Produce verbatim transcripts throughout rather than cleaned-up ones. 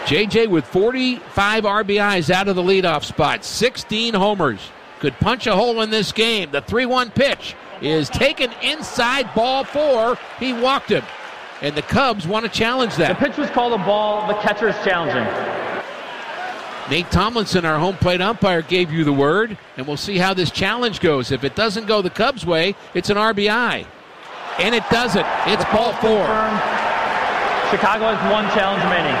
J J with forty-five R B Is out of the leadoff spot, sixteen homers. Could punch a hole in this game. The three one pitch is taken inside, ball four. He walked him. And the Cubs want to challenge that. The pitch was called a ball. The catcher is challenging. Nate Tomlinson, our home plate umpire, gave you the word, and we'll see how this challenge goes. If it doesn't go the Cubs' way, it's an R B I. And it doesn't. It's The ball four. Confirmed. Chicago has one challenge remaining.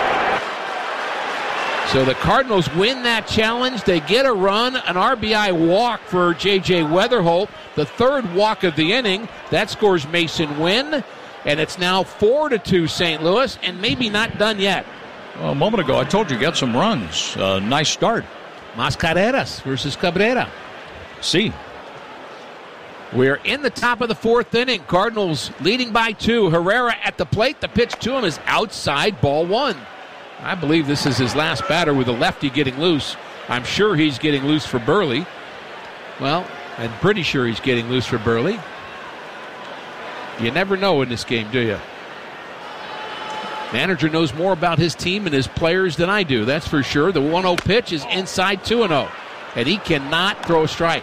So the Cardinals win that challenge. They get a run, an R B I walk for J J Weatherholt, the third walk of the inning. That scores Mason Wynn, and it's now four to two Saint Louis, and maybe not done yet. Well, a moment ago, I told you get some runs. Uh, nice start. Mascareras versus Cabrera. See. We're in the top of the fourth inning. Cardinals leading by two. Herrera at the plate. The pitch to him is outside, ball one. I believe this is his last batter with a lefty getting loose. I'm sure he's getting loose for Burley. Well, I'm pretty sure he's getting loose for Burley. You never know in this game, do you? Manager knows more about his team and his players than I do, that's for sure. The one oh pitch is inside two oh, and he cannot throw a strike.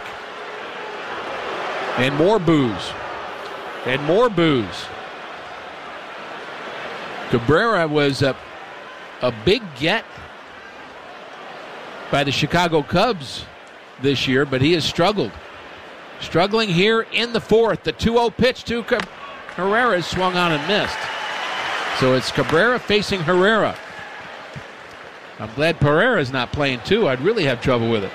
And more boos. And more boos. Cabrera was a, a big get by the Chicago Cubs this year, but he has struggled. Struggling here in the fourth. The two oh pitch to Cab- Herrera is swung on and missed. So it's Cabrera facing Herrera. I'm glad Pereira's not playing too. I'd really have trouble with it.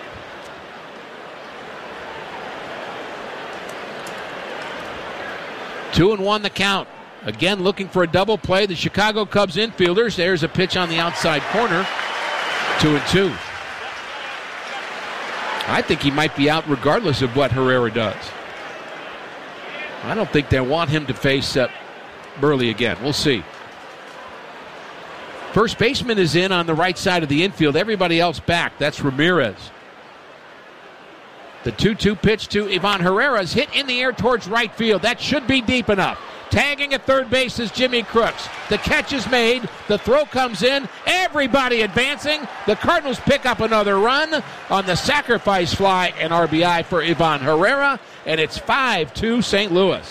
Two and one the count. Again, looking for a double play. The Chicago Cubs infielders. There's a pitch on the outside corner. Two and two. I think he might be out regardless of what Herrera does. I don't think they want him to face uh, Burley again. We'll see. First baseman is in on the right side of the infield. Everybody else back. That's Ramirez. The two two pitch to Ivan Herrera is hit in the air towards right field. That should be deep enough. Tagging at third base is Jimmy Crooks. The catch is made. The throw comes in. Everybody advancing. The Cardinals pick up another run on the sacrifice fly and R B I for Ivan Herrera. And it's five two Saint Louis.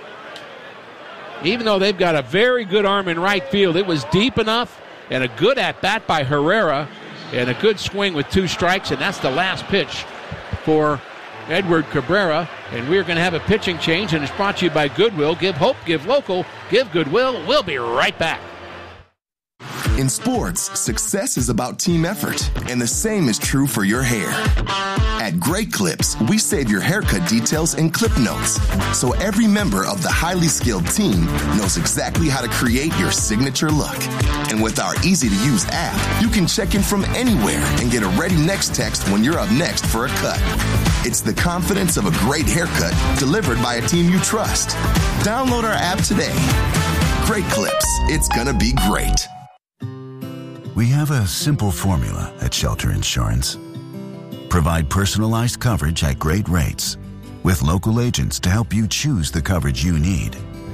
Even though they've got a very good arm in right field, it was deep enough and a good at-bat by Herrera and a good swing with two strikes, and that's the last pitch for Edward Cabrera. And we're going to have a pitching change, and it's brought to you by Goodwill. Give hope, give local, give Goodwill. We'll be right back. In sports, success is about team effort, and the same is true for your hair. At Great Clips, we save your haircut details in clip notes, so every member of the highly skilled team knows exactly how to create your signature look. And with our easy-to-use app, you can check in from anywhere and get a ready next text when you're up next for a cut. It's the confidence of a great haircut delivered by a team you trust. Download our app today. Great Clips. It's gonna be great. We have a simple formula at Shelter Insurance. Provide personalized coverage at great rates with local agents to help you choose the coverage you need.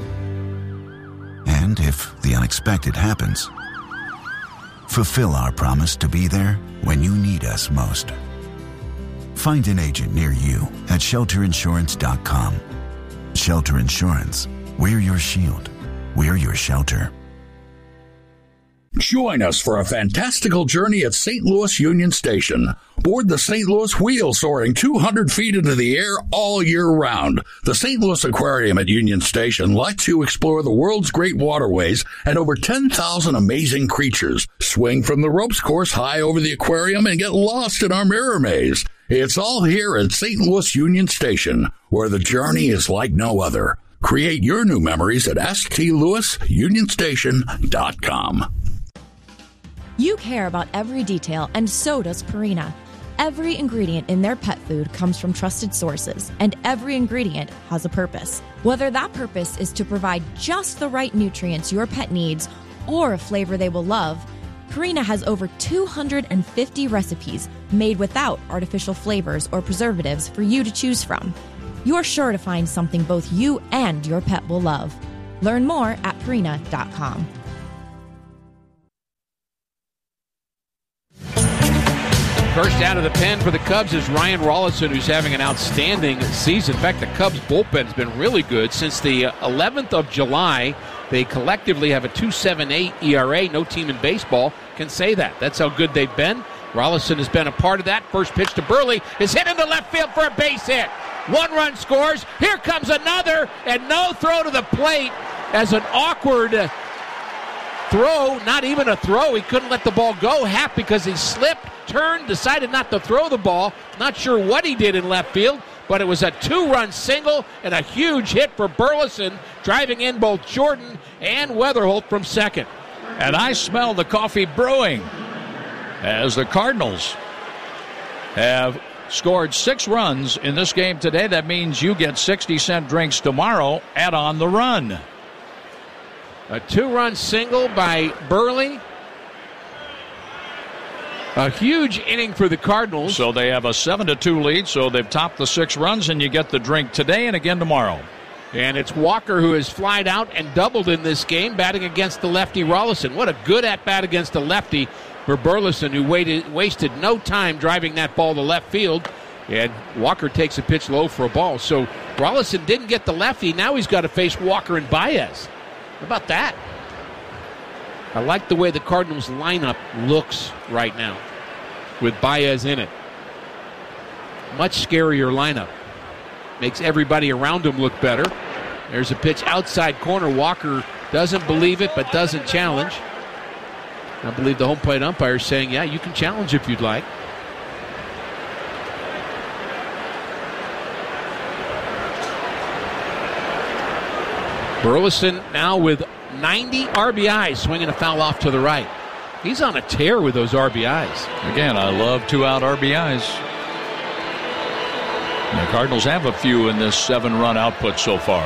And if the unexpected happens, fulfill our promise to be there when you need us most. Find an agent near you at shelter insurance dot com. Shelter Insurance. We're your shield. We're your shelter. Join us for a fantastical journey at Saint Louis Union Station. Board the Saint Louis Wheel soaring two hundred feet into the air all year round. The Saint Louis Aquarium at Union Station lets you explore the world's great waterways and over ten thousand amazing creatures. Swing from the ropes course high over the aquarium and get lost in our mirror maze. It's all here at Saint Louis Union Station, where the journey is like no other. Create your new memories at s t louis union station dot com. You care about every detail, and so does Purina. Every ingredient in their pet food comes from trusted sources, and every ingredient has a purpose. Whether that purpose is to provide just the right nutrients your pet needs or a flavor they will love, Purina has over two hundred fifty recipes made without artificial flavors or preservatives for you to choose from. You're sure to find something both you and your pet will love. Learn more at purina dot com. First out of the pen for the Cubs is Ryan Rollison, who's having an outstanding season. In fact, the Cubs bullpen's been really good. Since the eleventh of July, they collectively have a two point seven eight E R A. No team in baseball can say that. That's how good they've been. Rollison has been a part of that. First pitch to Burley is hit into left field for a base hit. One run scores. Here comes another, and no throw to the plate as an awkward throw. Not even a throw. He couldn't let the ball go. Half because he slipped, turned, decided not to throw the ball. Not sure what he did in left field, but it was a two-run single and a huge hit for Burleson, driving in both Jordan and Weatherholt from second. And I smell the coffee brewing as the Cardinals have scored six runs in this game today. That means you get sixty cent drinks tomorrow at On the Run. A two-run single by Burley. A huge inning for the Cardinals. So they have a seven to two lead, so they've topped the six runs, and you get the drink today and again tomorrow. And it's Walker who has flied out and doubled in this game, batting against the lefty Rollison. What a good at-bat against the lefty for Burleson, who waited, wasted no time driving that ball to left field. And Walker takes a pitch low for a ball. So Rollison didn't get the lefty. Now he's got to face Walker and Baez. How about that? I like the way the Cardinals lineup looks right now with Baez in it. Much scarier lineup. Makes everybody around him look better. There's a pitch outside corner. Walker doesn't believe it, but doesn't challenge. I believe the home plate umpire is saying, yeah, you can challenge if you'd like. Burleson now with ninety R B Is, swinging a foul off to the right. He's on a tear with those R B Is. Again, I love two-out R B Is. And the Cardinals have a few in this seven-run output so far.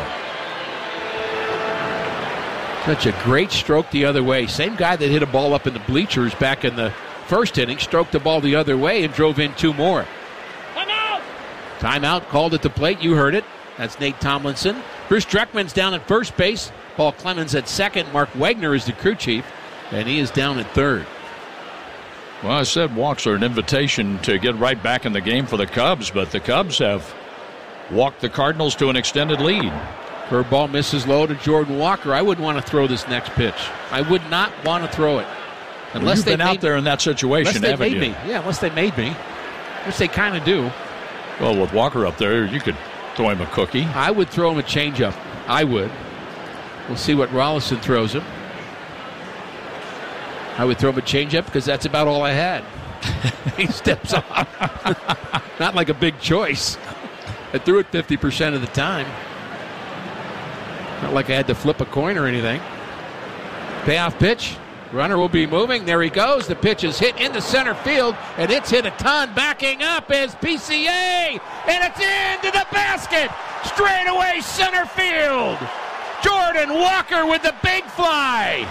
Such a great stroke the other way. Same guy that hit a ball up in the bleachers back in the first inning, stroked the ball the other way and drove in two more. Timeout! Timeout called at the plate. You heard it. That's Nate Tomlinson. Bruce Dreckman's down at first base. Paul Clemens at second. Mark Wagner is the crew chief, and he is down at third. Well, I said walks are an invitation to get right back in the game for the Cubs, but the Cubs have walked the Cardinals to an extended lead. Curveball misses low to Jordan Walker. I wouldn't want to throw this next pitch. I would not want to throw it. Unless well, you've they been made, out there in that situation, haven't made you? Me. Yeah, unless they made me. Which they kind of do. Well, with Walker up there, you could throw him a cookie. I would throw him a changeup. I would. We'll see what Rollison throws him. I would throw him a changeup because that's about all I had. He steps off. Not like a big choice. I threw it fifty percent of the time. Not like I had to flip a coin or anything. Payoff pitch. Runner will be moving. There he goes. The pitch is hit into center field, and it's hit a ton. Backing up is P C A, and it's into the basket. Straight away center field. Jordan Walker with the big fly.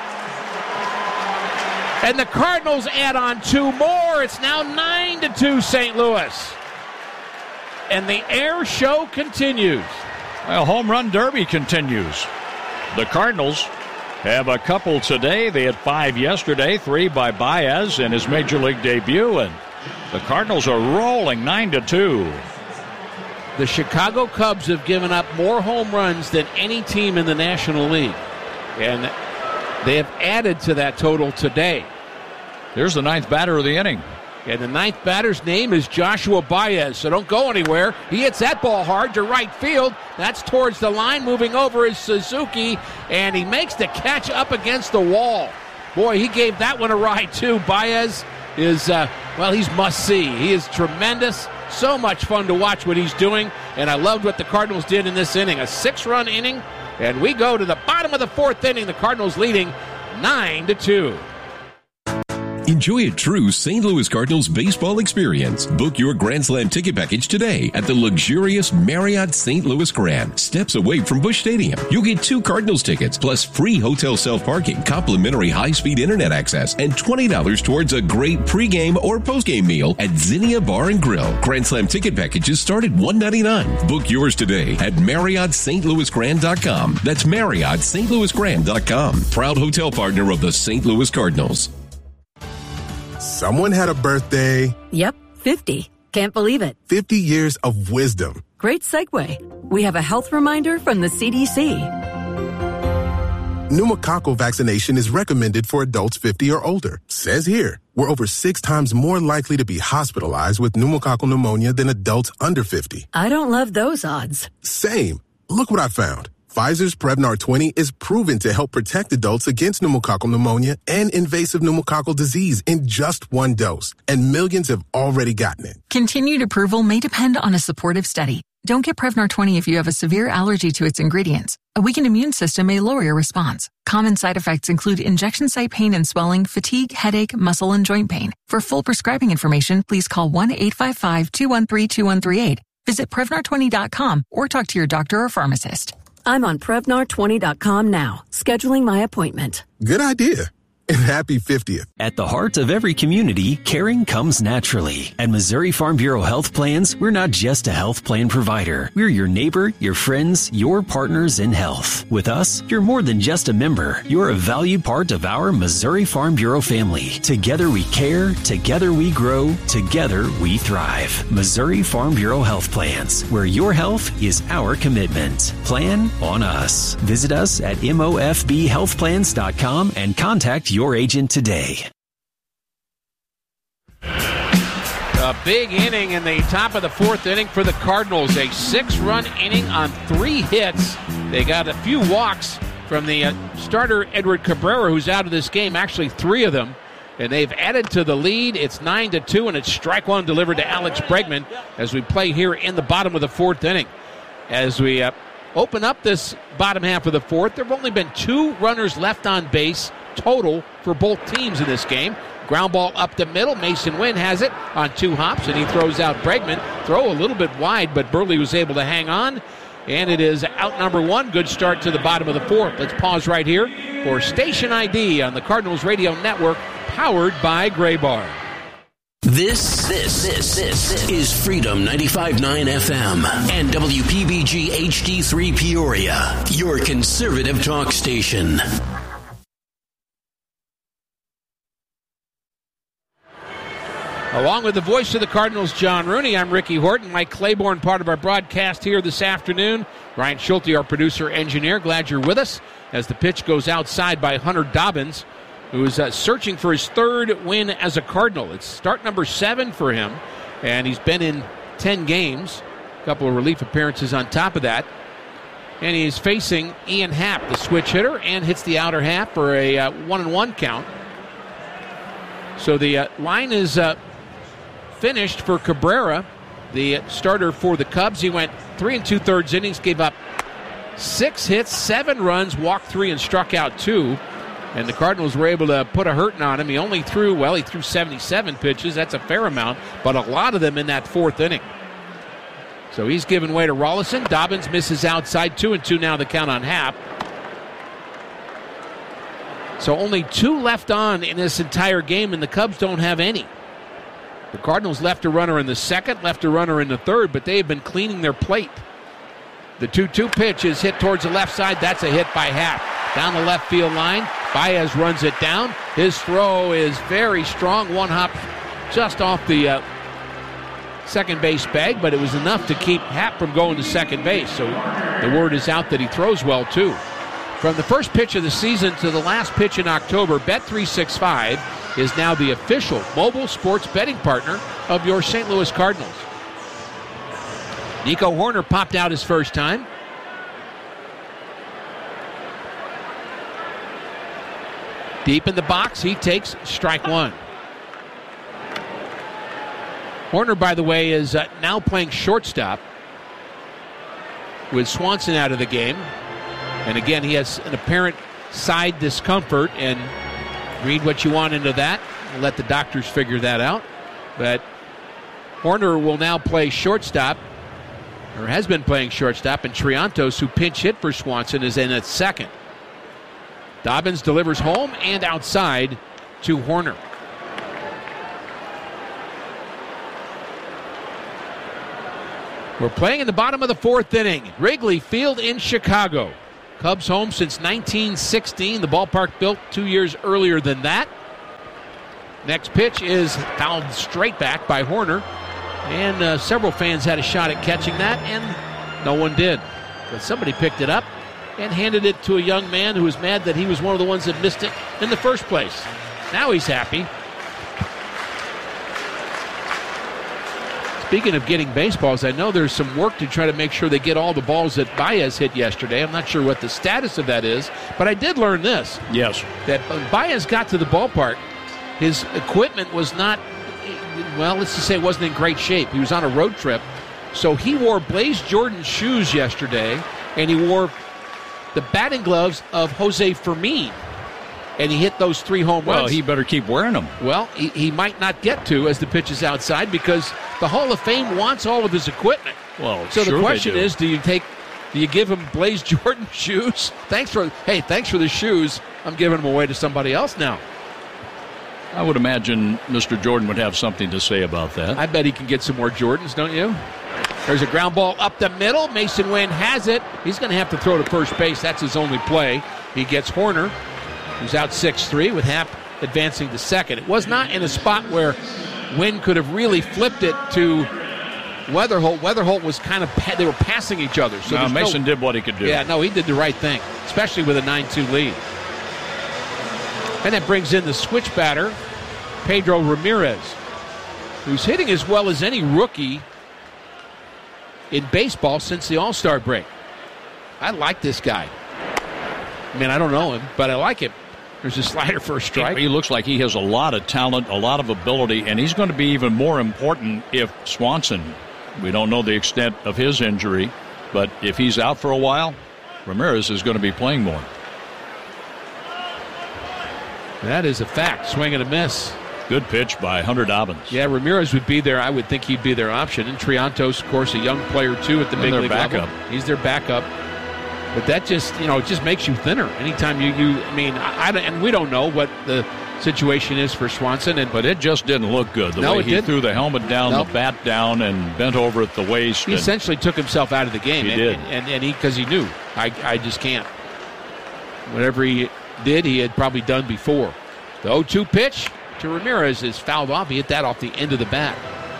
And the Cardinals add on two more. It's now nine to two Saint Louis. And the air show continues. Well, home run derby continues. The Cardinals have a couple today. They had five yesterday, three by Baez in his major league debut, and the Cardinals are rolling nine to two. The Chicago Cubs have given up more home runs than any team in the National League, and they have added to that total today. Here's the ninth batter of the inning. And the ninth batter's name is Joshua Baez, so don't go anywhere. He hits that ball hard to right field. That's towards the line. Moving over is Suzuki, and he makes the catch up against the wall. Boy, he gave that one a ride, too. Baez is, uh, well, he's must-see. He is tremendous. So much fun to watch what he's doing, and I loved what the Cardinals did in this inning. A six-run inning, and we go to the bottom of the fourth inning. The Cardinals leading nine to two. Enjoy a true Saint Louis Cardinals baseball experience. Book your Grand Slam ticket package today at the luxurious Marriott Saint Louis Grand, steps away from Busch Stadium. You'll get two Cardinals tickets plus free hotel self-parking, complimentary high-speed internet access, and twenty dollars towards a great pregame or postgame meal at Zinnia Bar and Grill. Grand Slam ticket packages start at one hundred ninety-nine dollars. Book yours today at Marriott Saint Louis Grand dot com. That's Marriott Saint Louis Grand dot com. Proud hotel partner of the Saint Louis Cardinals. Someone had a birthday. Yep, fifty. Can't believe it. fifty years of wisdom. Great segue. We have a health reminder from the C D C. Pneumococcal vaccination is recommended for adults fifty or older. Says here, we're over six times more likely to be hospitalized with pneumococcal pneumonia than adults under fifty. I don't love those odds. Same. Look what I found. Pfizer's Prevnar twenty is proven to help protect adults against pneumococcal pneumonia and invasive pneumococcal disease in just one dose, and millions have already gotten it. Continued approval may depend on a supportive study. Don't get Prevnar twenty if you have a severe allergy to its ingredients. A weakened immune system may lower your response. Common side effects include injection site pain and swelling, fatigue, headache, muscle, and joint pain. For full prescribing information, please call one eight five five, two one three, two one three eight. Visit Prevnar twenty dot com or talk to your doctor or pharmacist. I'm on Prevnar twenty dot com now, scheduling my appointment. Good idea. And happy fiftieth. At the heart of every community, caring comes naturally. At Missouri Farm Bureau Health Plans, we're not just a health plan provider. We're your neighbor, your friends, your partners in health. With us, you're more than just a member. You're a valued part of our Missouri Farm Bureau family. Together we care, together we grow, together we thrive. Missouri Farm Bureau Health Plans, where your health is our commitment. Plan on us. Visit us at M O F B health plans dot com and contact your agent today. A big inning in the top of the fourth inning for the Cardinals. A six-run inning on three hits. They got a few walks from the uh, starter, Edward Cabrera, who's out of this game. Actually, three of them. And they've added to the lead. It's nine to two, and it's strike one delivered to Alex Bregman as we play here in the bottom of the fourth inning. As we uh, open up this bottom half of the fourth, there have only been two runners left on base total for both teams in this game. Ground ball up the middle. Mason Wynn has it on two hops, and he throws out Bregman. Throw a little bit wide, but Burley was able to hang on, and it is out number one. Good start to the bottom of the fourth. Let's pause right here for Station I D on the Cardinals Radio Network, powered by Gray Bar. This, this, this, this is Freedom ninety-five point nine F M and W P B G H D three Peoria, your conservative talk station. Along with the voice of the Cardinals, John Rooney, I'm Ricky Horton. Mike Claiborne, part of our broadcast here this afternoon. Ryan Schulte, our producer engineer, glad you're with us as the pitch goes outside by Hunter Dobbins, who is uh, searching for his third win as a Cardinal. It's start number seven for him, and he's been in ten games, a couple of relief appearances on top of that. And he's facing Ian Happ, the switch hitter, and hits the outer half for a uh, one and one count. So the uh, line is uh, finished for Cabrera, the starter for the Cubs. He went three and two-thirds innings, gave up six hits, seven runs, walked three, and struck out two. And the Cardinals were able to put a hurting on him. He only threw, well, he threw seventy-seven pitches. That's a fair amount, but a lot of them in that fourth inning. So he's given way to Rollison. Dobbins misses outside, two and two now the count on Happ. So only two left on in this entire game, and the Cubs don't have any. The Cardinals left a runner in the second, left a runner in the third, but they have been cleaning their plate. The two two pitch is hit towards the left side. That's a hit by Happ. Down the left field line, Baez runs it down. His throw is very strong. One hop just off the uh, second base bag, but it was enough to keep Happ from going to second base. So the word is out that he throws well, too. From the first pitch of the season to the last pitch in October, Bet three sixty-five is now the official mobile sports betting partner of your Saint Louis Cardinals. Nico Hoerner popped out his first time. Deep in the box, he takes strike one. Hoerner, by the way, is uh, now playing shortstop with Swanson out of the game. And again, he has an apparent side discomfort, and read what you want into that. We'll let the doctors figure that out. But Hoerner will now play shortstop, or has been playing shortstop, and Triantos, who pinch hit for Swanson, is in at second. Dobbins delivers home and outside to Hoerner. We're playing in the bottom of the fourth inning. Wrigley Field in Chicago. Cubs home since nineteen sixteen. The ballpark built two years earlier than that. Next pitch is fouled straight back by Horner. And uh, several fans had a shot at catching that, and no one did. But somebody picked it up and handed it to a young man who was mad that he was one of the ones that missed it in the first place. Now he's happy. Speaking of getting baseballs, I know there's some work to try to make sure they get all the balls that Baez hit yesterday. I'm not sure what the status of that is, but I did learn this. Yes. That when Baez got to the ballpark, his equipment was not, well, let's just say it wasn't in great shape. He was on a road trip, so he wore Blaze Jordan shoes yesterday, and he wore the batting gloves of Jose Fermin, and he hit those three home runs. Well, he better keep wearing them. Well, he, he might not get to as the pitch is outside because the Hall of Fame wants all of his equipment. Well, so sure the question they do. is, do you take, do you give him Blaze Jordan shoes? Thanks for, hey, thanks for the shoes. I'm giving them away to somebody else now. I would imagine Mister Jordan would have something to say about that. I bet he can get some more Jordans, don't you? There's a ground ball up the middle. Mason Wynn has it. He's going to have to throw to first base. That's his only play. He gets Horner, who's out six three, with Happ advancing to second. It was not in a spot where Wynn could have really flipped it to Weatherholt. Weatherholt was kind of, they were passing each other. So no, Mason no, did what he could do. Yeah, no, he did the right thing, especially with a nine two lead. And that brings in the switch batter, Pedro Ramirez, who's hitting as well as any rookie in baseball since the All-Star break. I like this guy. I mean, I don't know him, but I like him. There's a slider for a strike. He looks like he has a lot of talent, a lot of ability, and he's going to be even more important if Swanson, we don't know the extent of his injury, but if he's out for a while, Ramirez is going to be playing more. That is a fact. Swing and a miss. Good pitch by Hunter Dobbins. Yeah, Ramirez would be there. I would think he'd be their option. And Triantos, of course, a young player, too, at the And big their league backup. level. He's their backup. But that just, you know, it just makes you thinner. Anytime you, you I mean, I, I, and we don't know what the situation is for Swanson. And But it just didn't look good. The No, way it he didn't. threw the helmet down, Nope. the bat down, and bent over at the waist. He and essentially took himself out of the game. He and, did. And, and he, because he knew, I, I just can't. Whatever he did, he had probably done before. The oh two pitch to Ramirez is fouled off. He hit that off the end of the bat.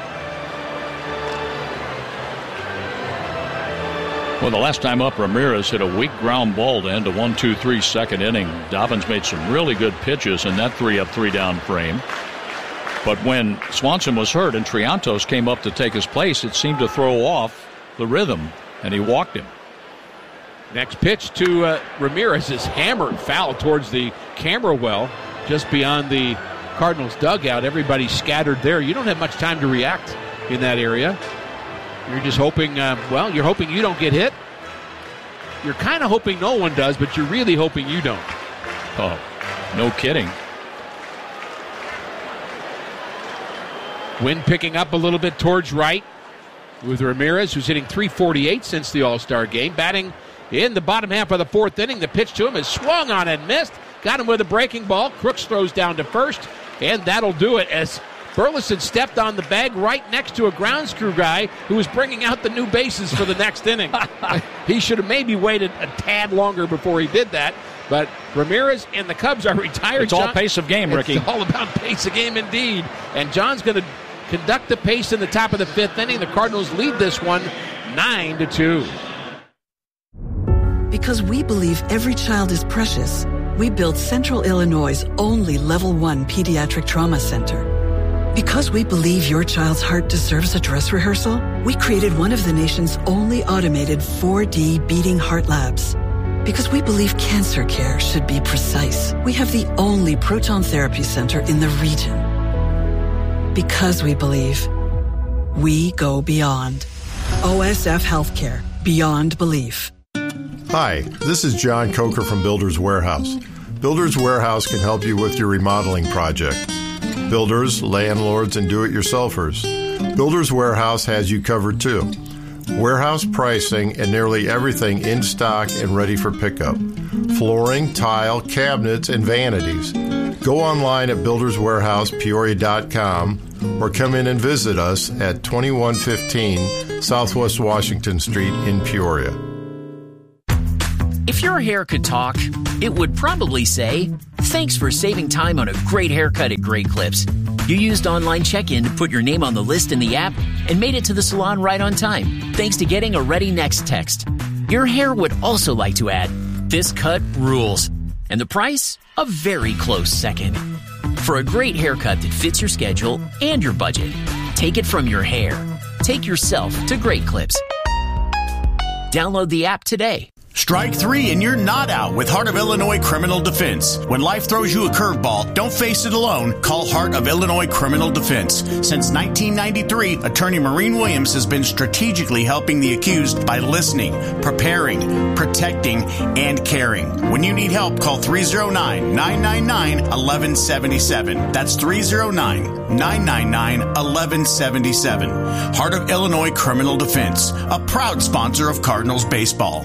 Well, the last time up, Ramirez hit a weak ground ball to end a one two three second inning. Dobbins made some really good pitches in that three up, three down frame. But when Swanson was hurt and Triantos came up to take his place, it seemed to throw off the rhythm, and he walked him. Next pitch to uh, Ramirez is hammered foul towards the camera well, just beyond the Cardinals dugout. Everybody's scattered there. You don't have much time to react in that area. You're just hoping, uh, well, you're hoping you don't get hit. You're kind of hoping no one does, but you're really hoping you don't. Oh, no kidding. Wind picking up a little bit towards right with Ramirez, who's hitting three forty-eight since the All-Star game. Batting in the bottom half of the fourth inning. The pitch to him is swung on and missed. Got him with a breaking ball. Crooks throws down to first, and that'll do it as Burleson stepped on the bag right next to a grounds crew guy who was bringing out the new bases for the next inning. He should have maybe waited a tad longer before he did that. But Ramirez and the Cubs are retired. It's all John. pace of game, Ricky. It's all about pace of game indeed. And John's going to conduct the pace in the top of the fifth inning. The Cardinals lead this one nine to two. Because we believe every child is precious, we built Central Illinois' only Level one Pediatric Trauma Center. Because we believe your child's heart deserves a dress rehearsal, we created one of the nation's only automated four D beating heart labs. Because we believe cancer care should be precise, we have the only proton therapy center in the region. Because we believe, we go beyond. O S F Healthcare, beyond belief. Hi, this is John Coker from Builders Warehouse. Builders Warehouse can help you with your remodeling project. Builders, landlords, and do-it-yourselfers. Builders Warehouse has you covered too. Warehouse pricing and nearly everything in stock and ready for pickup. Flooring, tile, cabinets, and vanities. Go online at builders warehouse peoria dot com or come in and visit us at twenty-one fifteen Southwest Washington Street in Peoria. If your hair could talk, it would probably say, Thanks for saving time on a great haircut at Great Clips. You used online check-in to put your name on the list in the app and made it to the salon right on time, thanks to getting a Ready Next text. Your hair would also like to add, this cut rules. And the price? A very close second. For a great haircut that fits your schedule and your budget, take it from your hair. Take yourself to Great Clips. Download the app today. Strike three and you're not out with Heart of Illinois Criminal Defense. When life throws you a curveball, don't face it alone. Call Heart of Illinois Criminal Defense. Since nineteen ninety-three, Attorney Maureen Williams has been strategically helping the accused by listening, preparing, protecting, and caring. When you need help, call three oh nine, nine nine nine, one one seven seven. That's three oh nine, nine nine nine, one one seven seven. Heart of Illinois Criminal Defense, a proud sponsor of Cardinals baseball.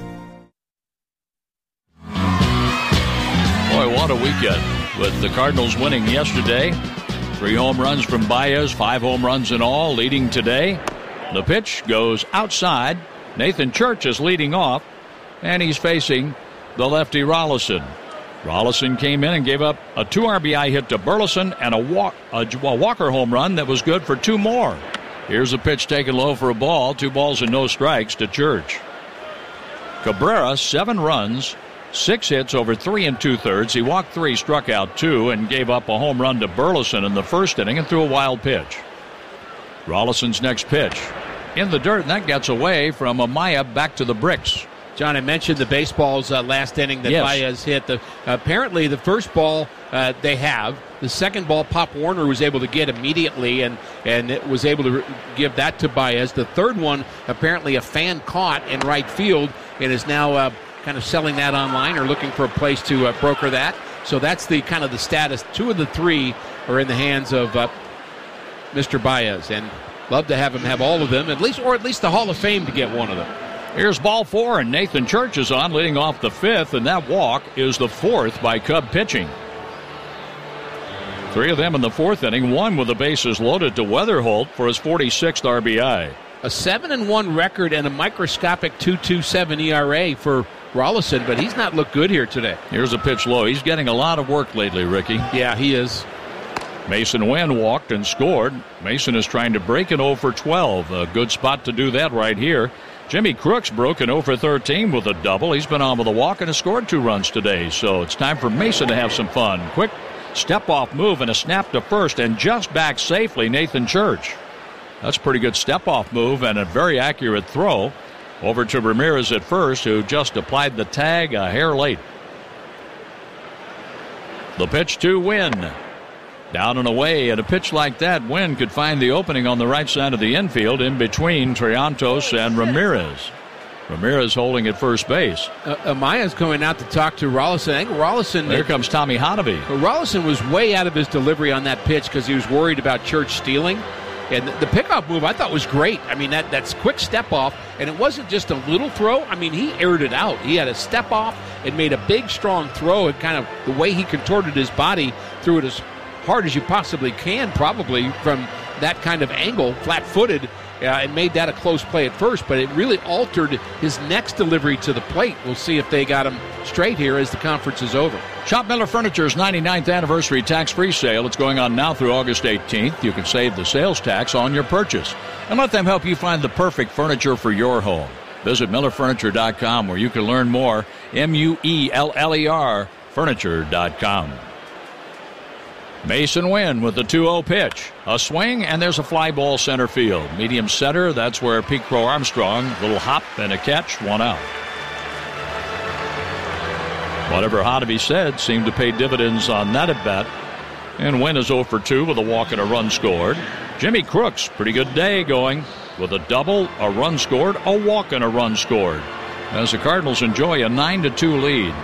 Boy, what a weekend with the Cardinals winning yesterday. Three home runs from Baez, five home runs in all, leading today. The pitch goes outside. Nathan Church is leading off, and he's facing the lefty Rolison. Rolison came in and gave up a two R B I hit to Burleson and a, walk, a, a Walker home run that was good for two more. Here's a pitch taken low for a ball. Two balls and no strikes to Church. Cabrera, seven runs. Six hits over three and two-thirds. He walked three, struck out two, and gave up a home run to Burleson in the first inning and threw a wild pitch. Rollison's next pitch in the dirt, and that gets away from Amaya back to the bricks. John, I mentioned the baseball's uh, last inning that yes. Baez hit. The, apparently, the first ball uh, they have. The second ball, Pop Warner was able to get immediately and, and it was able to re- give that to Baez. The third one, apparently a fan caught in right field and is now uh, kind of selling that online or looking for a place to uh, broker that. So that's the kind of the status. Two of the three are in the hands of uh, Mister Baez, and love to have him have all of them, at least, or at least the Hall of Fame to get one of them. Here's ball four, and Nathan Church is on, leading off the fifth, and that walk is the fourth by Cub pitching. Three of them in the fourth inning, one with the bases loaded to Weatherholt for his forty-sixth R B I. A seven and one record and a microscopic two point two seven E R A for Rolison, but he's not looked good here today. Here's a pitch low. He's getting a lot of work lately, Ricky. Yeah, he is. Mason Wynn walked and scored. Mason is trying to break an oh for twelve. A good spot to do that right here. Jimmy Crooks broke an oh for thirteen with a double. He's been on with a walk and has scored two runs today. So it's time for Mason to have some fun. Quick step-off move and a snap to first, and just back safely, Nathan Church. That's a pretty good step-off move and a very accurate throw over to Ramirez at first, who just applied the tag a hair late. The pitch to Wynn. Down and away, and a pitch like that, Wynn could find the opening on the right side of the infield in between Triantos and Ramirez. Ramirez holding at first base. Uh, Amaya's going out to talk to Rolison. I think Rolison... There comes Tommy Hotovy. Rolison was way out of his delivery on that pitch because he was worried about Church stealing. And the pickoff move I thought was great. I mean, that that's quick step off, and it wasn't just a little throw. I mean, he aired it out. He had a step off and made a big, strong throw, and kind of the way he contorted his body, threw it as hard as you possibly can, probably from that kind of angle, flat-footed, uh, and made that a close play at first, but it really altered his next delivery to the plate. We'll see if they got him straight here as the conference is over. Shop Miller Furniture's ninety-ninth anniversary tax-free sale. It's going on now through August eighteenth. You can save the sales tax on your purchase, and let them help you find the perfect furniture for your home. Visit Miller Furniture dot com where you can learn more. M U E L L E R Furniture dot com. Mason Wynn with the two oh pitch. A swing, and there's a fly ball center field. Medium center, that's where Pete Crow Armstrong, little hop and a catch, one out. Whatever Hotovy said seemed to pay dividends on that at bat. And Wynn is oh for two with a walk and a run scored. Jimmy Crooks, pretty good day going with a double, a run scored, a walk and a run scored, as the Cardinals enjoy a nine to two lead.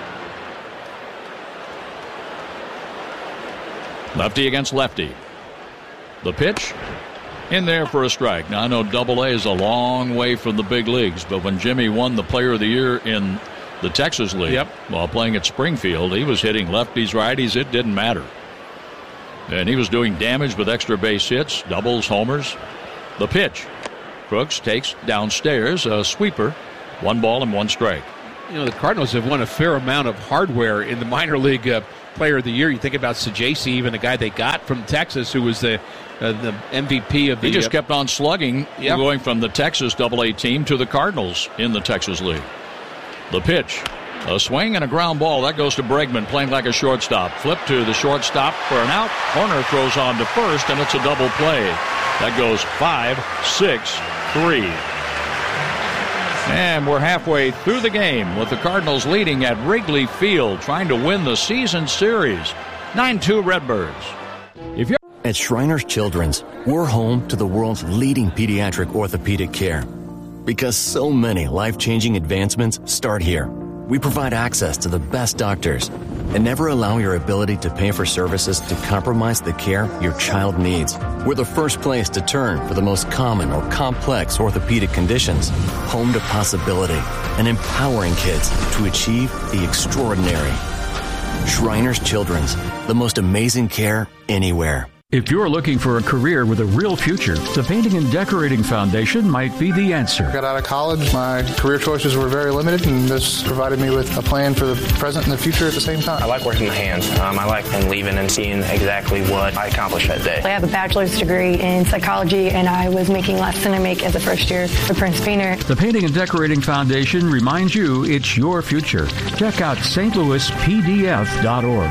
Lefty against lefty. The pitch in there for a strike. Now, I know Double A is a long way from the big leagues, but when Jimmy won the Player of the Year in the Texas League, yep, while playing at Springfield, he was hitting lefties, righties. It didn't matter. And he was doing damage with extra base hits, doubles, homers. The pitch. Crooks takes downstairs, a sweeper, one ball and one strike. You know, the Cardinals have won a fair amount of hardware in the minor league uh, player of the year. You think about Sajasi, even the guy they got from Texas, who was the uh, the M V P of the. He just uh, kept on slugging, yep. going from the Texas double A team to the Cardinals in the Texas League. The pitch, a swing and a ground ball. That goes to Bregman, playing like a shortstop. Flip to the shortstop for an out. Corner throws on to first, and it's a double play. That goes five, six, three. And we're halfway through the game with the Cardinals leading at Wrigley Field, trying to win the season series. nine two Redbirds. If you're At Shriners Children's, we're home to the world's leading pediatric orthopedic care. Because so many life-changing advancements start here. We provide access to the best doctors and never allow your ability to pay for services to compromise the care your child needs. We're the first place to turn for the most common or complex orthopedic conditions. Home to possibility and empowering kids to achieve the extraordinary. Shriners Children's, the most amazing care anywhere. If you're looking for a career with a real future, the Painting and Decorating Foundation might be the answer. I got out of college, my career choices were very limited, and this provided me with a plan for the present and the future at the same time. I like working with hands. Um, I like and leaving and seeing exactly what I accomplished that day. I have a bachelor's degree in psychology, and I was making less than I make as a first year at Prince Painter. The Painting and Decorating Foundation reminds you it's your future. Check out S T Louis P D F dot org.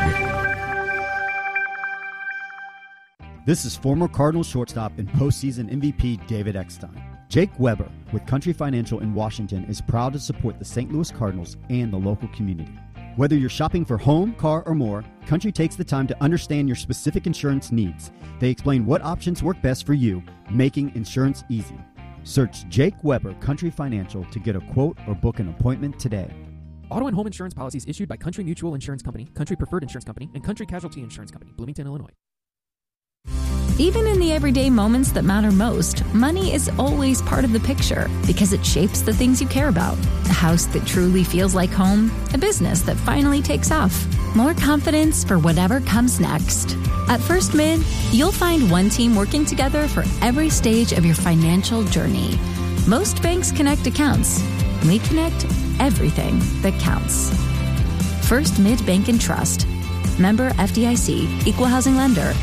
This is former Cardinals shortstop and postseason M V P David Eckstein. Jake Weber with Country Financial in Washington is proud to support the Saint Louis Cardinals and the local community. Whether you're shopping for home, car, or more, Country takes the time to understand your specific insurance needs. They explain what options work best for you, making insurance easy. Search Jake Weber Country Financial to get a quote or book an appointment today. Auto and home insurance policies issued by Country Mutual Insurance Company, Country Preferred Insurance Company, and Country Casualty Insurance Company, Bloomington, Illinois. Even in the everyday moments that matter most, money is always part of the picture because it shapes the things you care about. A house that truly feels like home, a business that finally takes off, more confidence for whatever comes next. At First Mid, you'll find one team working together for every stage of your financial journey. Most banks connect accounts. We connect everything that counts. First Mid Bank and Trust. Member F D I C, Equal Housing Lender.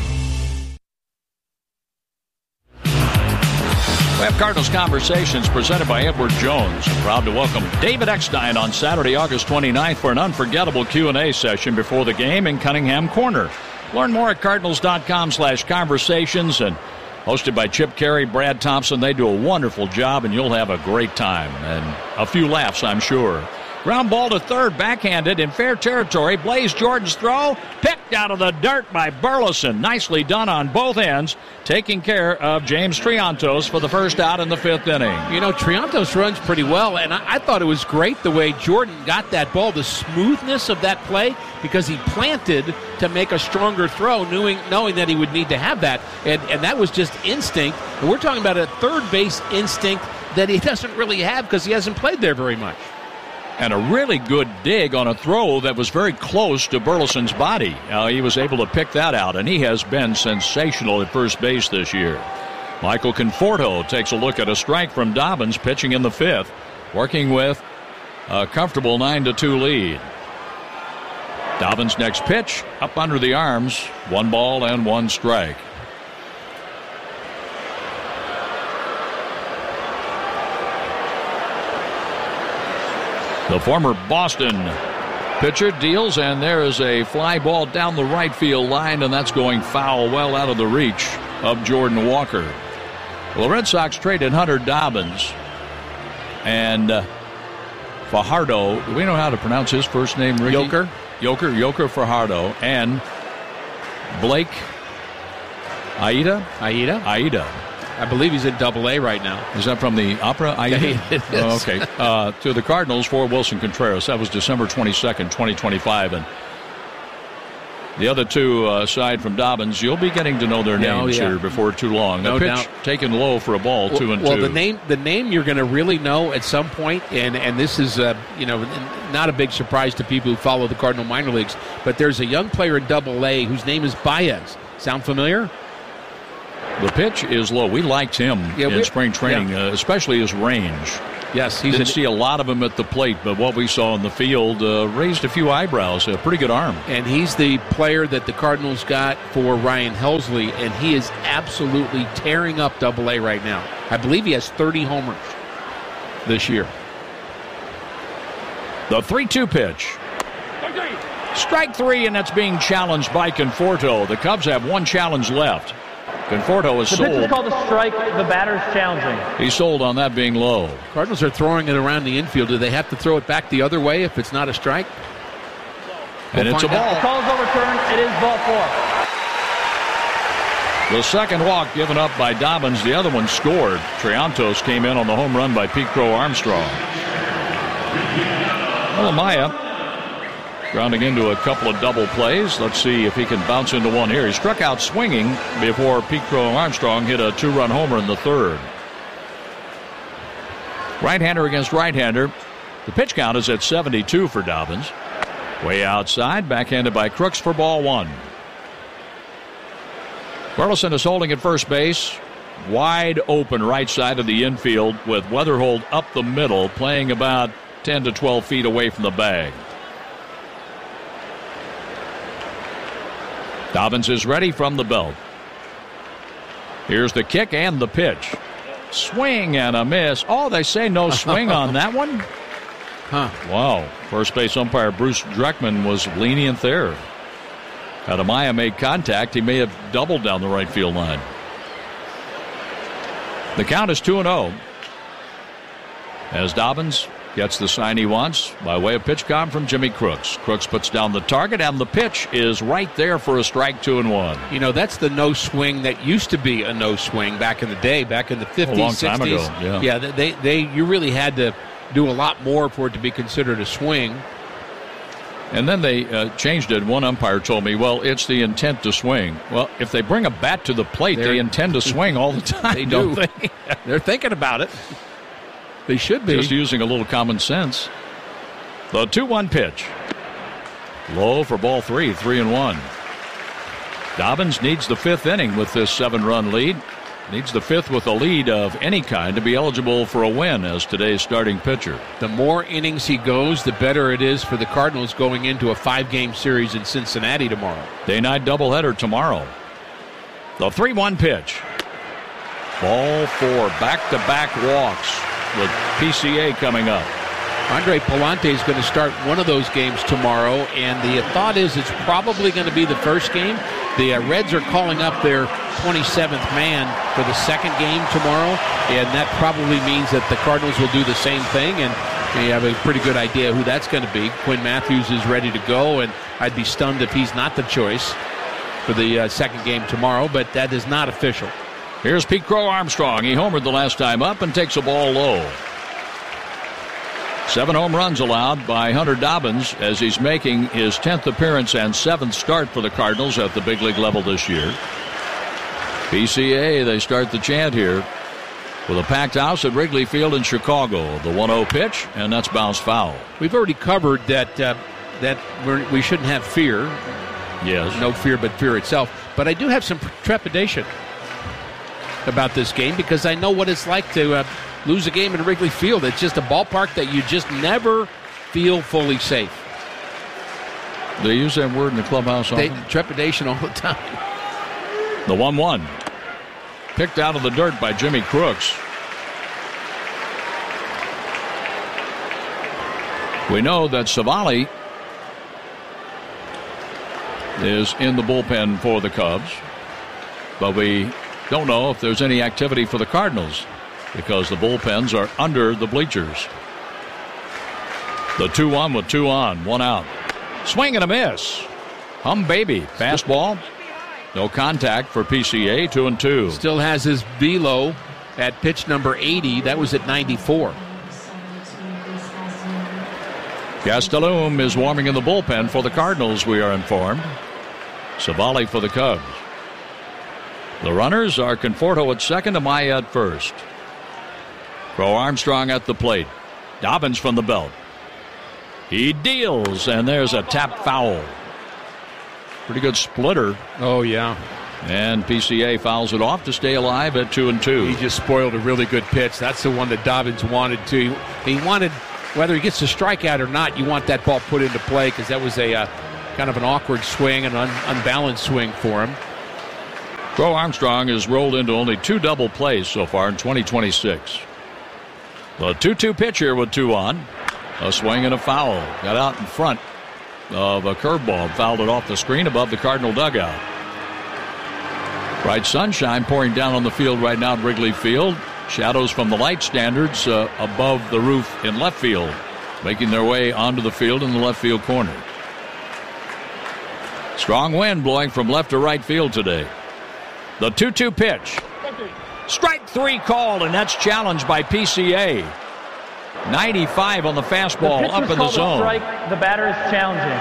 We have Cardinals Conversations presented by Edward Jones. Proud to welcome David Eckstein on Saturday, August twenty-ninth for an unforgettable Q and A session before the game in Cunningham Corner. Learn more at cardinals.com slash conversations and hosted by Chip Carey, Brad Thompson. They do a wonderful job and you'll have a great time and a few laughs, I'm sure. Ground ball to third, backhanded in fair territory. Blaze Jordan's throw, picked out of the dirt by Burleson. Nicely done on both ends, taking care of James Triantos for the first out in the fifth inning. You know, Triantos runs pretty well, and I, I thought it was great the way Jordan got that ball, the smoothness of that play, because he planted to make a stronger throw, knowing, knowing that he would need to have that, and, and that was just instinct. And we're talking about a third base instinct that he doesn't really have because he hasn't played there very much. And a really good dig on a throw that was very close to Burleson's body. Uh, he was able to pick that out, and he has been sensational at first base this year. Michael Conforto takes a look at a strike from Dobbins, pitching in the fifth, working with a comfortable nine to two lead. Dobbins' next pitch, up under the arms, one ball and one strike. The former Boston pitcher deals, and there is a fly ball down the right field line, and that's going foul, well out of the reach of Jordan Walker. Well, the Red Sox traded Hunter Dobbins and uh, Fajardo. Do we know how to pronounce his first name, Ricky? Yoker. Yoker, Yoker Fajardo, and Blake Aida? Aida? Aida. I believe he's in Double A right now. Is that from the opera? I yeah, it is. Oh, okay. Uh, to the Cardinals for Wilson Contreras. That was December twenty-second, twenty twenty-five. And the other two, uh, aside from Dobbins, you'll be getting to know their no, names yeah. here before too long. No a pitch doubt. Taken low for a ball, well, two and well, two. Well, the name, the name you're going to really know at some point, and and this is uh, you know not a big surprise to people who follow the Cardinal minor leagues. But there's a young player in Double A whose name is Baez. Sound familiar? The pitch is low. We liked him yeah, in spring training, yeah. uh, especially his range. Yes, he's didn't an, see a lot of him at the plate, but what we saw in the field uh, raised a few eyebrows. A pretty good arm. And he's the player that the Cardinals got for Ryan Helsley, and he is absolutely tearing up Double A right now. I believe he has thirty homers this year. The three two pitch. Strike three, and that's being challenged by Conforto. The Cubs have one challenge left. Conforto is the sold. The pitch is called a strike. The batter's challenging. He's sold on that being low. Cardinals are throwing it around the infield. Do they have to throw it back the other way if it's not a strike? And we'll it's a ball. Out. The call is overturned. It is ball four. The second walk given up by Dobbins. The other one scored. Triantos came in on the home run by Pete Crow Armstrong. Well, Amaya grounding into a couple of double plays. Let's see if he can bounce into one here. He struck out swinging before Pete Crow Armstrong hit a two-run homer in the third. Right-hander against right-hander. The pitch count is at seventy-two for Dobbins. Way outside, backhanded by Crooks for ball one. Burleson is holding at first base. Wide open right side of the infield with Weatherhold up the middle, playing about ten to twelve feet away from the bag. Dobbins is ready from the belt. Here's the kick and the pitch. Swing and a miss. Oh, they say no swing on that one? Huh. Wow. First base umpire Bruce Dreckman was lenient there. Had Amaya made contact, he may have doubled down the right field line. The count is two and oh. As Dobbins gets the sign he wants by way of pitch count from Jimmy Crooks. Crooks puts down the target, and the pitch is right there for a strike, two and one. You know, that's the no swing that used to be a no swing back in the day, back in the fifties, a long sixties. Time ago, yeah. Yeah, they, they, you really had to do a lot more for it to be considered a swing. And then they uh, changed it. One umpire told me, well, it's the intent to swing. Well, if they bring a bat to the plate, They're, they intend to swing all the time, they don't do. they? They're thinking about it. They should be. Just using a little common sense. The two one pitch. Low for ball three, three and one. Dobbins needs the fifth inning with this seven-run lead. Needs the fifth with a lead of any kind to be eligible for a win as today's starting pitcher. The more innings he goes, the better it is for the Cardinals going into a five-game series in Cincinnati tomorrow. Day night doubleheader tomorrow. The three one pitch. Ball four, back-to-back walks with P C A coming up. Andre Palante is going to start one of those games tomorrow, and the thought is it's probably going to be the first game. The uh, Reds are calling up their twenty-seventh man for the second game tomorrow, and that probably means that the Cardinals will do the same thing, and you have a pretty good idea who that's going to be. Quinn Matthews is ready to go, and I'd be stunned if he's not the choice for the uh, second game tomorrow, but that is not official. Here's Pete Crow Armstrong. He homered the last time up and takes a ball low. Seven home runs allowed by Hunter Dobbins as he's making his tenth appearance and seventh start for the Cardinals at the big league level this year. P C A, they start the chant here with a packed house at Wrigley Field in Chicago. The one oh pitch, and that's bounced foul. We've already covered that uh, that we're, we shouldn't have fear. Yes. No fear but fear itself. But I do have some trepidation about this game because I know what it's like to uh, lose a game in Wrigley Field. It's just a ballpark that you just never feel fully safe. They use that word in the clubhouse often? They, trepidation all the time. The one one. Picked out of the dirt by Jimmy Crooks. We know that Savali is in the bullpen for the Cubs, but we don't know if there's any activity for the Cardinals because the bullpens are under the bleachers. The two one with two on, one out. Swing and a miss. Hum baby. Fastball. No contact for P C A, two and two. Still has his velo at pitch number eighty. That was at ninety-four. Gastelum is warming in the bullpen for the Cardinals, we are informed. Savali for the Cubs. The runners are Conforto at second, Amaya at first. Crow Armstrong at the plate. Dobbins from the belt. He deals, and there's a tap foul. Pretty good splitter. Oh, yeah. And P C A fouls it off to stay alive at two and two. He just spoiled a really good pitch. That's the one that Dobbins wanted to. He wanted, whether he gets a strikeout or not, you want that ball put into play because that was a uh, kind of an awkward swing, an un- unbalanced swing for him. Bo Armstrong has rolled into only two double plays so far in twenty twenty-six. The two two pitch here with two on. A swing and a foul. Got out in front of a curveball. Fouled it off the screen above the Cardinal dugout. Bright sunshine pouring down on the field right now at Wrigley Field. Shadows from the light standards uh, above the roof in left field, making their way onto the field in the left field corner. Strong wind blowing from left to right field today. The two two pitch. Strike three called, and that's challenged by P C A. ninety-five on the fastball the up in the zone. Strike. The batter is challenging.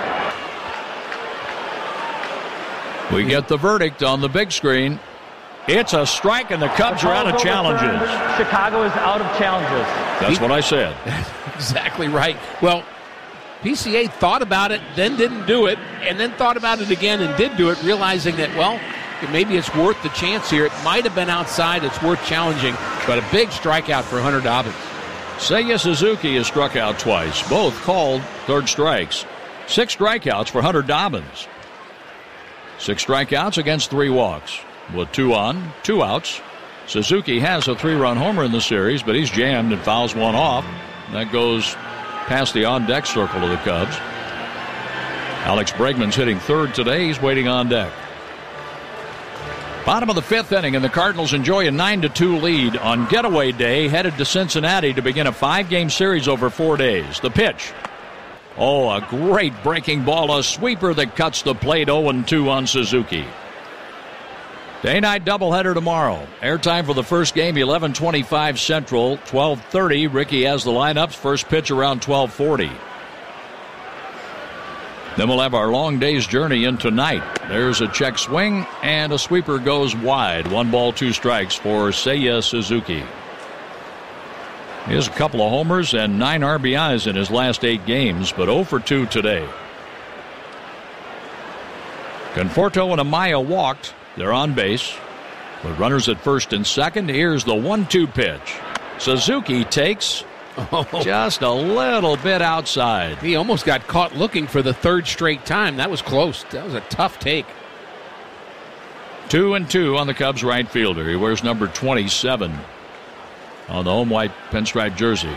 We get the verdict on the big screen. It's a strike, and the Cubs are out of challenges. Chicago is out of challenges. That's what I said. Exactly right. Well, P C A thought about it, then didn't do it, and then thought about it again and did do it, realizing that, well, maybe it's worth the chance here. It might have been outside. It's worth challenging, but a big strikeout for Hunter Dobbins. Seiya Suzuki has struck out twice, both called third strikes. Six strikeouts for Hunter Dobbins. Six strikeouts against three walks. With two on, two outs. Suzuki has a three-run homer in the series, but he's jammed and fouls one off. That goes past the on-deck circle of the Cubs. Alex Bregman's hitting third today. He's waiting on deck. Bottom of the fifth inning, and the Cardinals enjoy a nine to two lead on getaway day, headed to Cincinnati to begin a five-game series over four days. The pitch. Oh, a great breaking ball, a sweeper that cuts the plate. oh and two on Suzuki. Day-night doubleheader tomorrow. Airtime for the first game, eleven twenty-five Central, twelve thirty. Ricky has the lineups. First pitch around twelve forty. Then we'll have our long day's journey in tonight. There's a check swing, and a sweeper goes wide. One ball, two strikes for Seiya Suzuki. He has a couple of homers and nine R B Is in his last eight games, but oh for two today. Conforto and Amaya walked. They're on base. With runners at first and second, here's the one two pitch. Suzuki takes oh. just a little bit outside. He almost got caught looking for the third straight time. That was close. That was a tough take. Two and two on the Cubs right fielder. He wears number twenty-seven on the home white pinstripe jersey.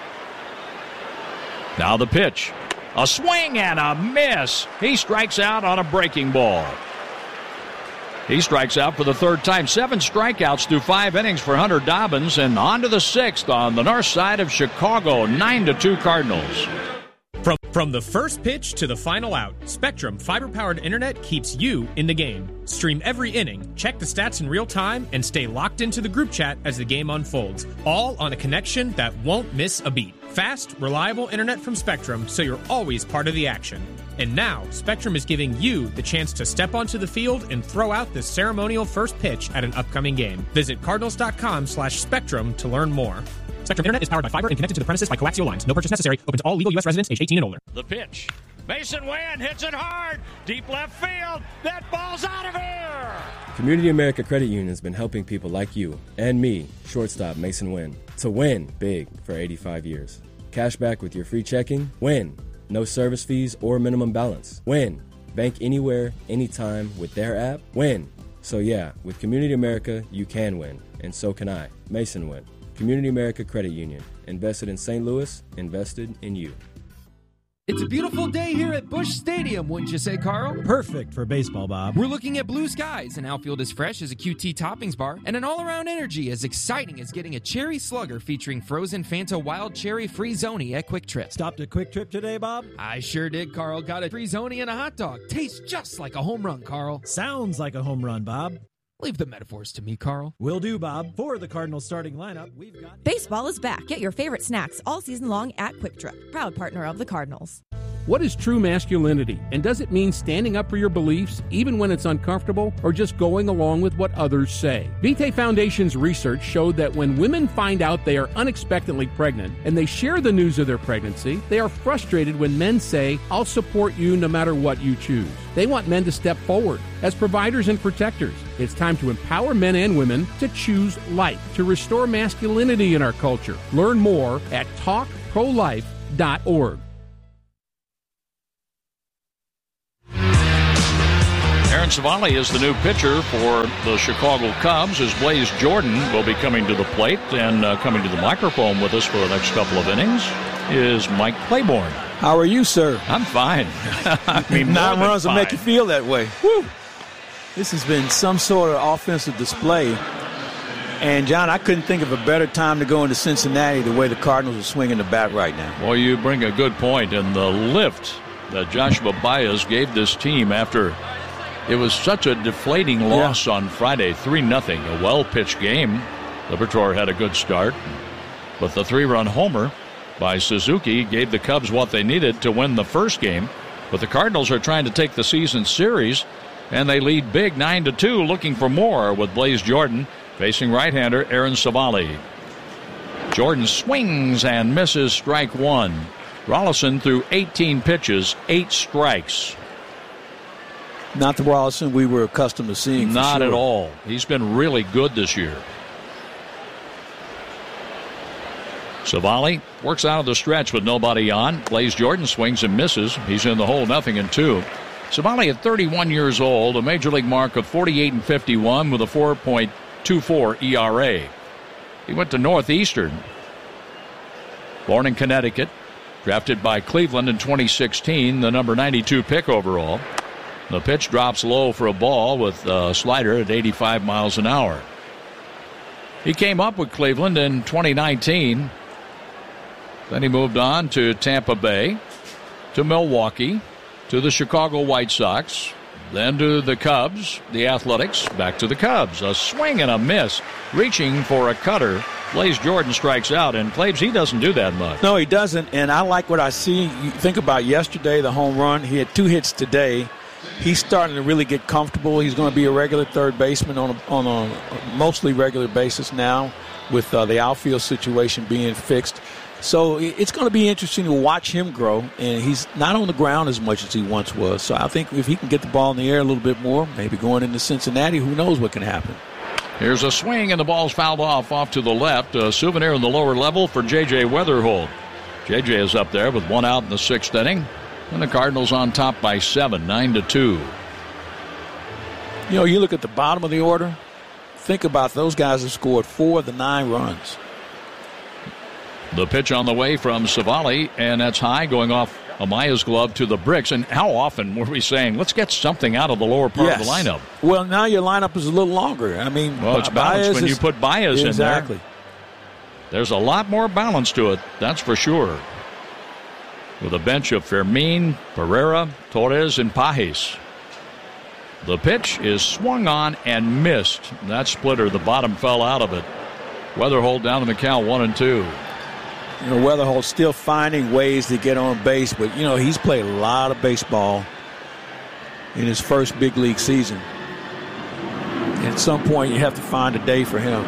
Now the pitch. A swing and a miss. He strikes out on a breaking ball. He strikes out for the third time. Seven strikeouts through five innings for Hunter Dobbins, and on to the sixth on the north side of Chicago. Nine to two Cardinals. From, from the first pitch to the final out, Spectrum fiber-powered internet keeps you in the game. Stream every inning, check the stats in real time, and stay locked into the group chat as the game unfolds. All on a connection that won't miss a beat. Fast, reliable internet from Spectrum, so you're always part of the action. And now, Spectrum is giving you the chance to step onto the field and throw out the ceremonial first pitch at an upcoming game. Visit Cardinals.com slash Spectrum to learn more. Spectrum Internet is powered by fiber and connected to the premises by coaxial lines. No purchase necessary. Open to all legal U S residents age eighteen and older. The pitch. Mason Wynn hits it hard. Deep left field. That ball's out of here. Community America Credit Union has been helping people like you and me, shortstop Mason Wynn, to win big for eighty-five years. Cash back with your free checking. Win. No service fees or minimum balance. Win. Bank anywhere, anytime with their app. Win. So yeah, with Community America, you can win. And so can I. Mason Wynn. Community America Credit Union. Invested in Saint Louis. Invested in you. It's a beautiful day here at Busch Stadium, wouldn't you say, Carl? Perfect for baseball, Bob. We're looking at blue skies, an outfield as fresh as a Q T toppings bar, and an all-around energy as exciting as getting a cherry slugger featuring frozen Fanta Wild Cherry Free Zoni at Quick Trip. Stopped at Quick Trip today, Bob? I sure did, Carl. Got a free Zoni and a hot dog. Tastes just like a home run, Carl. Sounds like a home run, Bob. Leave the metaphors to me, Carl. Will do, Bob. For the Cardinals starting lineup, we've got... Baseball is back. Get your favorite snacks all season long at Quick Trip, proud partner of the Cardinals. What is true masculinity, and does it mean standing up for your beliefs even when it's uncomfortable, or just going along with what others say? Vitae Foundation's research showed that when women find out they are unexpectedly pregnant and they share the news of their pregnancy, they are frustrated when men say, "I'll support you no matter what you choose." They want men to step forward as providers and protectors. It's time to empower men and women to choose life, to restore masculinity in our culture. Learn more at talk pro life dot org. Aaron Civale is the new pitcher for the Chicago Cubs, as Blaze Jordan will be coming to the plate, and uh, coming to the microphone with us for the next couple of innings is Mike Claiborne. How are you, sir? I'm fine. I mean, nine runs fine. will make you feel that way. Woo! This has been some sort of offensive display. And, John, I couldn't think of a better time to go into Cincinnati the way the Cardinals are swinging the bat right now. Well, you bring a good point, and the lift that Joshua Baez gave this team after it was such a deflating loss yeah. on Friday, three nothing, a well-pitched game. Liberatore had a good start, but the three-run homer by Suzuki gave the Cubs what they needed to win the first game. But the Cardinals are trying to take the season series, and they lead big nine to two, looking for more with Blaze Jordan facing right-hander Aaron Civale. Jordan swings and misses strike one. Rollison threw eighteen pitches, eight strikes. Not the Rollison we were accustomed to seeing. Not sure. at all. He's been really good this year. Civale works out of the stretch with nobody on. Blaze Jordan swings and misses. He's in the hole, nothing in two. Civale at thirty-one years old, a major league mark of forty-eight and fifty-one with a four point two four E R A. He went to Northeastern. Born in Connecticut, drafted by Cleveland in twenty sixteen, the number ninety-two pick overall. The pitch drops low for a ball with a slider at eighty-five miles an hour. He came up with Cleveland in twenty nineteen. Then he moved on to Tampa Bay, to Milwaukee, to the Chicago White Sox, then to the Cubs, the Athletics, back to the Cubs. A swing and a miss, reaching for a cutter. Blaze Jordan strikes out, and claims he doesn't do that much. No, he doesn't, and I like what I see. You think about yesterday, the home run. He had two hits today. He's starting to really get comfortable. He's going to be a regular third baseman on a, on a mostly regular basis now, with uh, the outfield situation being fixed. So it's going to be interesting to watch him grow, and he's not on the ground as much as he once was. So I think if he can get the ball in the air a little bit more, maybe going into Cincinnati, who knows what can happen. Here's a swing, and the ball's fouled off, off to the left. A souvenir in the lower level for J J Weatherholt. J J is up there with one out in the sixth inning, and the Cardinals on top by seven, nine to two. You know, you look at the bottom of the order, think about those guys have scored four of the nine runs. The pitch on the way from Civale, and that's high, going off Amaya's glove to the bricks. And how often were we saying, let's get something out of the lower part yes. of the lineup? Well, now your lineup is a little longer. I mean, well, it's balanced Baez when is, you put Baez exactly. in there. Exactly. There's a lot more balance to it, that's for sure. With a bench of Fermin, Pereira, Torres, and Pajes. The pitch is swung on and missed. That splitter, the bottom fell out of it. Weatherholt down in the count, one and two. You know, Weatherholt's still finding ways to get on base, but, you know, he's played a lot of baseball in his first big league season. At some point, you have to find a day for him.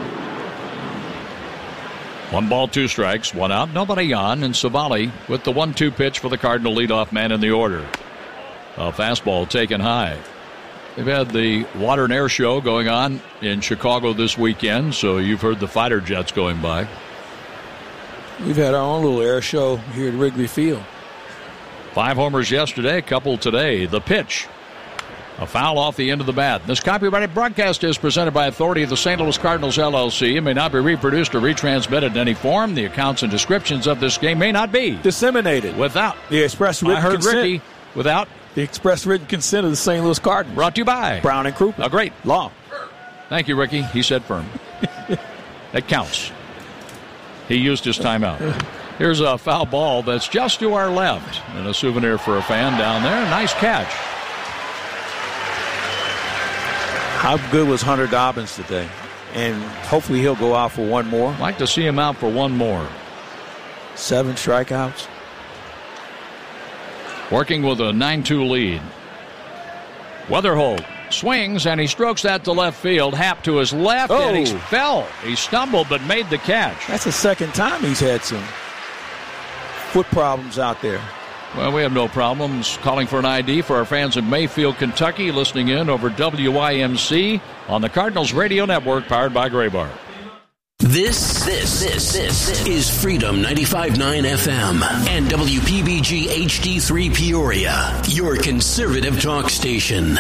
One ball, two strikes, one out, nobody on, and Civale with the one two pitch for the Cardinal leadoff man in the order. A fastball taken high. They've had the Water and Air Show going on in Chicago this weekend, so you've heard the fighter jets going by. We've had our own little air show here at Wrigley Field. Five homers yesterday, a couple today. The pitch. A foul off the end of the bat. This copyrighted broadcast is presented by authority of the Saint Louis Cardinals, L L C. It may not be reproduced or retransmitted in any form. The accounts and descriptions of this game may not be disseminated without the express written I heard consent. Ricky, without the express written consent of the Saint Louis Cardinals. Brought to you by Brown and Crouppen. A great law. Thank you, Ricky. He said firm. That counts. He used his timeout. Here's a foul ball that's just to our left. And a souvenir for a fan down there. Nice catch. How good was Hunter Dobbins today? And hopefully he'll go out for one more. Like to see him out for one more. Seven strikeouts. working with a nine two lead. Weatherholt swings, and he strokes that to left field. Happ to his left, oh. and he fell. He stumbled, but made the catch. That's the second time he's had some foot problems out there. Well, we have no problems calling for an I D for our fans in Mayfield, Kentucky, listening in over W I M C on the Cardinals Radio Network, powered by Graybar. This, this, this, this is Freedom ninety-five point nine F M and W P B G H D three Peoria, your conservative talk station.